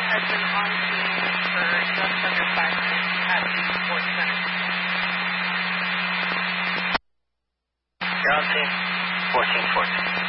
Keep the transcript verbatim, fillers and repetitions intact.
has been on scene for just under five minutes at the Sports Center. You're on scene. fourteen fourteen.